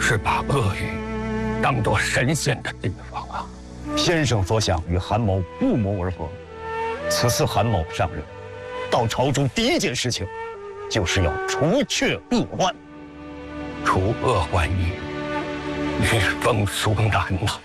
是把鳄鱼当作神仙的地方啊！ 先生所想与韩某不谋而合。此次韩某上任，到朝中第一件事情，就是要除却恶患。 除恶还欲，与风俗难呐。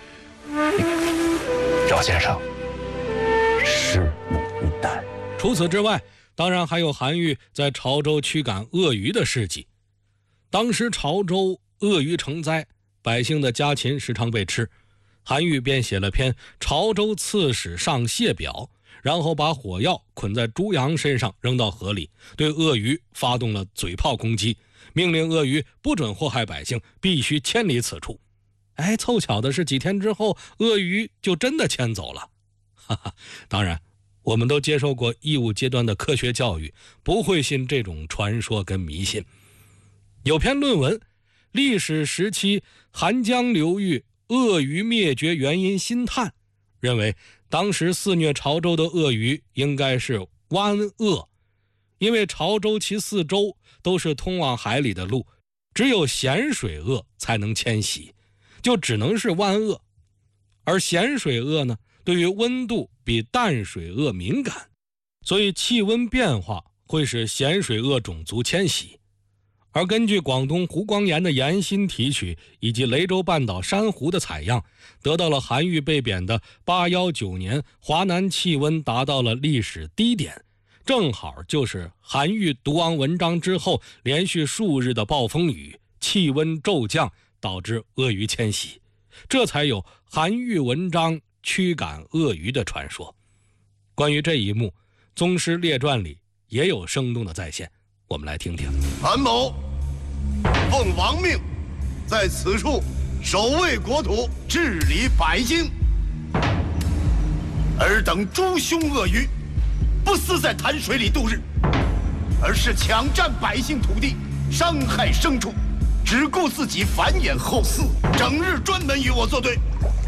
赵先生，拭目以待。 除此之外，当然还有韩愈在潮州驱赶鳄鱼的事迹。当时潮州鳄鱼成灾，百姓的家禽时常被吃，韩愈便写了篇《潮州刺史上谢表》，然后把火药捆在猪羊身上扔到河里，对鳄鱼发动了嘴炮攻击，命令鳄鱼不准祸害百姓，必须迁离此处。凑巧的是几天之后，鳄鱼就真的迁走了。当然我们都接受过义务阶段的科学教育，不会信这种传说跟迷信。有篇论文《历史时期韩江流域鳄鱼灭绝原因新探》，认为当时肆虐潮州的鳄鱼应该是湾鳄，因为潮州其四周都是通往海里的路，只有咸水鳄才能迁徙，就只能是湾鳄。而咸水鳄呢，对于温度比淡水鳄敏感，所以气温变化会使咸水鳄种族迁徙。而根据广东湖光岩的岩心提取以及雷州半岛珊瑚的采样，得到了韩愈被贬的819年华南气温达到了历史低点，正好就是韩愈读完文章之后连续数日的暴风雨，气温骤降，导致鳄鱼迁徙，这才有韩愈文章驱赶鳄鱼的传说。关于这一幕，《宗师列传》里也有生动的再现，我们来听听。 韩某奉王命，在此处守卫国土，治理百姓。尔等诛凶鳄鱼，不思在潭水里度日，而是抢占百姓土地，伤害牲畜，只顾自己繁衍后嗣，整日专门与我作对。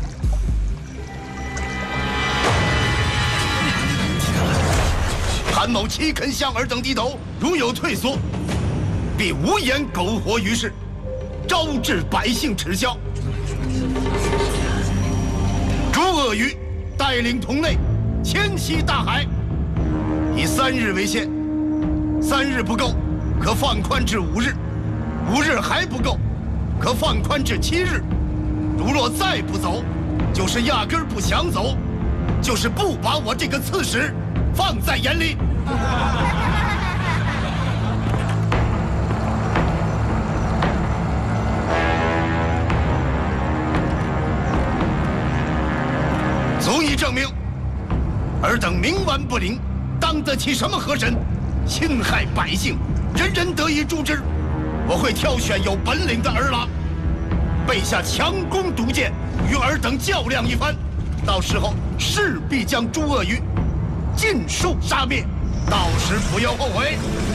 韩某岂肯向尔等低头？如有退缩，必无颜苟活于世，招致百姓耻笑。诸鳄鱼带领同类迁徙大海，以3日为限，3日不够，可放宽至5日；5日还不够，可放宽至7日。如若再不走，就是压根儿不想走，就是不把我这个刺史放在眼里。足以证明，尔等冥顽不灵，当得起什么河神？侵害百姓，人人得以诛之。我会挑选有本领的儿郎，备下强弓毒箭，与尔等较量一番。到时候势必将诸鳄鱼尽数杀灭，到时不要后悔。